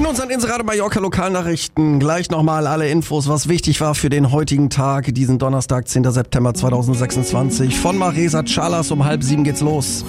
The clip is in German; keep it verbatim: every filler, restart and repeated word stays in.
In unseren Inserate Mallorca Lokalnachrichten gleich nochmal alle Infos, was wichtig war für den heutigen Tag, diesen Donnerstag, zehnten September zweitausendsechsundzwanzig. Von Maresa Chalas um halb sieben geht's los.